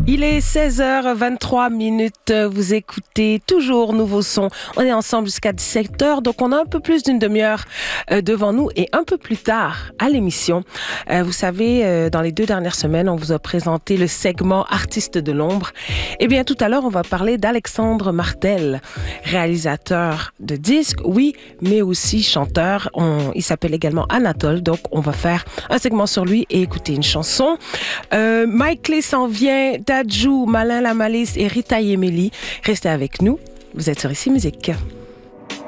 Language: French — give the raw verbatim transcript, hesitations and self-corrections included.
Il est seize heures vingt-trois minutes. Vous écoutez toujours Nouveau Son. On est ensemble jusqu'à dix-sept heures, donc on a un peu plus d'une demi-heure euh, devant nous et un peu plus tard à l'émission. Euh, vous savez, euh, dans les deux dernières semaines, on vous a présenté le segment Artistes de l'ombre. Eh bien, tout à l'heure, on va parler d'Alexandre Martel, réalisateur de disques, oui, mais aussi chanteur. On, il s'appelle également Anatole, donc on va faire un segment sur lui et écouter une chanson. Euh, Mike Clé s'en vient, Dadju, Malin la Malice et Rita Yemeli. Restez avec nous, vous êtes sur Ici Musique.